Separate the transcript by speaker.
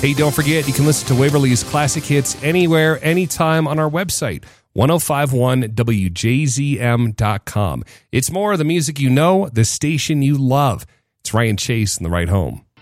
Speaker 1: Hey, don't forget, you can listen to Waverly's classic hits anywhere, anytime on our website, 1051wjzm.com. It's more of the music you know, the station you love. It's Ryan Chase in The Ride Home.